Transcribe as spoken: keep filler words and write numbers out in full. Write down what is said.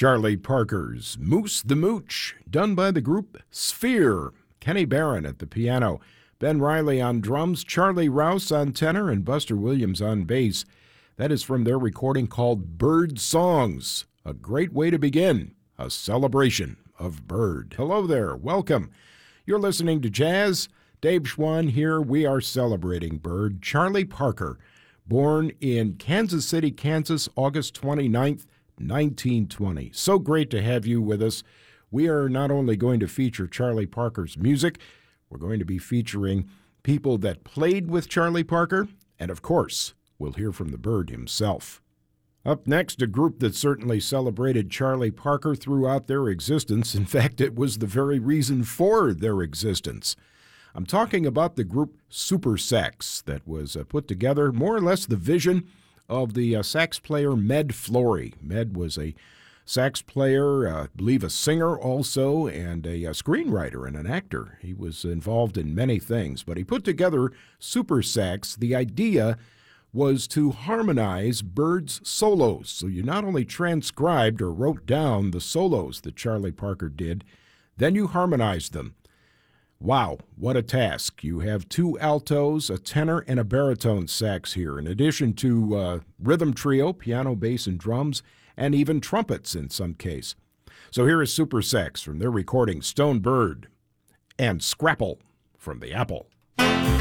Charlie Parker's Moose the Mooch, done by the group Sphere. Kenny Barron at the piano, Ben Riley on drums, Charlie Rouse on tenor, and Buster Williams on bass. That is from their recording called Bird Songs. A great way to begin a celebration of Bird. Hello there, welcome. You're listening to Jazz. Dave Schwann here. We are celebrating Bird. Charlie Parker, born in Kansas City, Kansas, August twenty-ninth, nineteen twenty. So great to have you with us. We are not only going to feature Charlie Parker's music, we're going to be featuring people that played with Charlie Parker, and of course, we'll hear from the Bird himself. Up next, a group that certainly celebrated Charlie Parker throughout their existence. In fact, it was the very reason for their existence. I'm talking about the group Supersax that was uh, put together, more or less the vision of the uh, sax player Med Flory. Med was a sax player, uh, I believe a singer also, and a, a screenwriter and an actor. He was involved in many things, but he put together Supersax. The idea was to harmonize Bird's solos. So you not only transcribed or wrote down the solos that Charlie Parker did, then you harmonized them. Wow, what a task. You have two altos, a tenor, and a baritone sax here, in addition to uh, rhythm trio, piano, bass, and drums, and even trumpets in some case. So here is Supersax from their recording Stone Bird and Scrapple from the Apple.